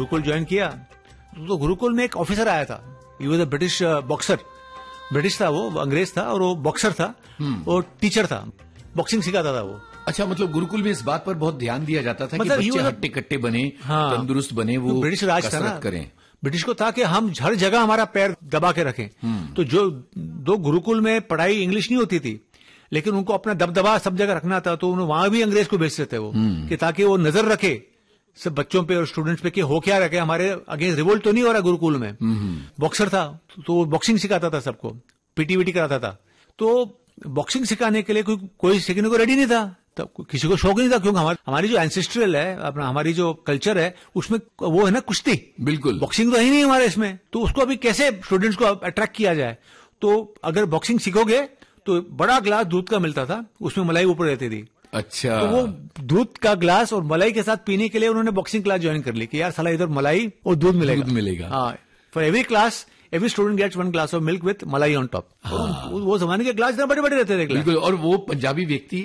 Gurukul join किया तो गुरुकुल में एक ऑफिसर आया था। He was a British boxer. British था वो, अंग्रेज था और वो बॉक्सर था, वो टीचर था, बॉक्सिंग सिखाता था वो। अच्छा, मतलब गुरुकुल में इस बात पर बहुत ध्यान दिया जाता था मतलब कि बच्चे हट्टे कट्टे बने, तंदुरुस्त बने, वो ब्रिटिश राज था ना, करें। ब्रिटिश को था कि हम हर जगह हमारा पैर दबा के रखें। तो जो दो गुरुकुल में पढ़ाई इंग्लिश नहीं होती थी, लेकिन उनको अपना दबदबा सब जगह रखना था, तो वहां भी अंग्रेज को भेजते थे वो, कि ताकि वो नजर रखे सब बच्चों पे और स्टूडेंट्स पे कि हो क्या रखे, हमारे अगेंस्ट रिवोल्ट तो नहीं हो रहा गुरुकुल में। बॉक्सर था तो वो बॉक्सिंग सिखाता था सबको, पीटी वीटी कराता था। तो बॉक्सिंग सिखाने के लिए कोई सीखने को रेडी नहीं था, तो किसी को शौक नहीं था, क्योंकि हमारी जो एंसेस्ट्रल है, अपना हमारी जो कल्चर है, उसमें वो है ना कुश्ती, बिल्कुल बॉक्सिंग तो है ही नहीं हमारे इसमें। तो उसको अभी कैसे स्टूडेंट्स को अट्रैक्ट किया जाए, तो अगर बॉक्सिंग सीखोगे तो बड़ा ग्लास दूध का मिलता था, उसमें मलाई ऊपर रहती थी। अच्छा, तो वो दूध का ग्लास और मलाई के साथ पीने के लिए उन्होंने बॉक्सिंग क्लास ज्वाइन कर ली कि यार साला इधर मलाई और दूध मिलेगा। हाँ, for every class every student gets 1 glass of milk with मलाई ऑन टॉप। वो जमाने के ग्लास इतना बड़े बड़े रहते थे। बिल्कुल, और वो पंजाबी व्यक्ति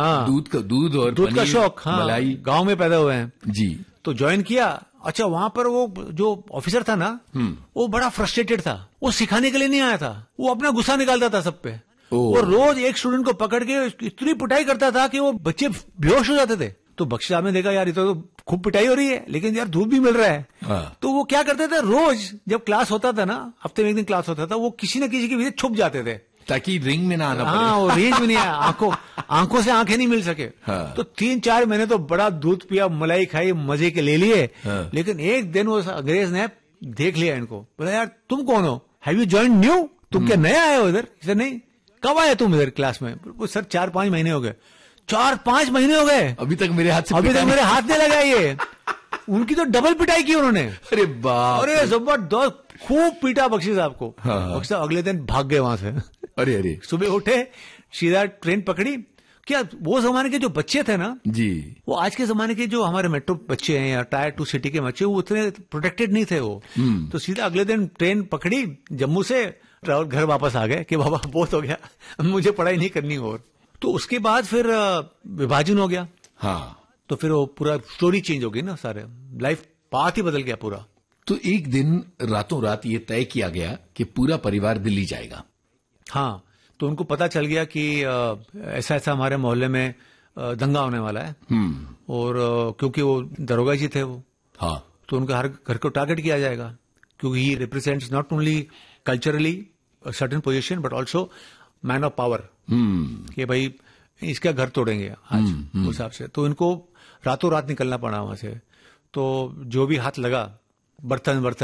दूध का शौक, मलाई, गांव में पैदा हुए हैं जी। तो ज्वाइन किया। अच्छा, वहां पर वो जो ऑफिसर था ना, वो बड़ा फ्रस्ट्रेटेड था, वो सिखाने के लिए नहीं आया था, वो अपना गुस्सा निकालता था सब पे। वो रोज एक स्टूडेंट को पकड़ के इतनी पिटाई करता था कि वो बच्चे बेहोश हो जाते थे। तो बख्शी साहब ने देखा यार ये तो खूब पिटाई हो रही है, लेकिन यार दूध भी मिल रहा है। तो वो क्या करते थे, रोज जब क्लास होता था ना, हफ्ते में एक दिन क्लास होता था, वो किसी न किसी के पीछे छुप जाते थे ताकि रिंग में ना आना पड़े। हाँ, वो रेंज में नहीं आया, आंखों से आंखें नहीं मिल सके। तो 3-4 महीने तो बड़ा दूध पिया, मलाई खाई, मजे के ले लिए। लेकिन एक दिन वो अंग्रेज ने देख लिया इनको, बोला यार तुम कौन हो, हैव यू जॉइन्ड न्यू, तुम क्या नया आए हो इधर? नहीं, कब आए तुम इधर क्लास में? सर 4-5 महीने हो गए। 4-5 महीने हो गए, अभी तक मेरे हाथ नहीं लगा ये। उनकी तो डबल पिटाई की उन्होंने। अरे बाप, अरे जबरदस्त, खूब पीटा बख्शी साहब को। बख्शी साहब अगले दिन भाग गए वहां से। अरे सुबह उठे, सीधा ट्रेन पकड़ी। क्या वो जमाने के जो बच्चे थे ना जी, वो आज के जमाने के जो हमारे मेट्रो बच्चे हैं या टायर 2 सिटी के बच्चे, वो उतने प्रोटेक्टेड नहीं थे वो। तो सीधा अगले दिन ट्रेन पकड़ी जम्मू से, और घर वापस आ गए कि बाबा बहुत हो गया, मुझे पढ़ाई नहीं करनी और। तो उसके बाद फिर विभाजन हो गया। हाँ, तो फिर वो पूरा स्टोरी चेंज हो गई ना, सारे लाइफ पाथ ही बदल गया पूरा। तो एक दिन रातों रात ये तय किया गया कि पूरा परिवार दिल्ली जाएगा। हाँ, तो उनको पता चल गया कि ऐसा ऐसा हमारे मोहल्ले में दंगा होने वाला है। और क्योंकि वो दरोगा जी थे वो, हाँ, तो उनका हर घर को टारगेट किया जाएगा, क्योंकि ही represents not only culturally certain position but also man of power, कि भाई इसका घर तोड़ेंगे आज उस हिसाब से। तो इनको रातों रात निकलना पड़ा वहां से। तो जो भी हाथ लगा, बर्तन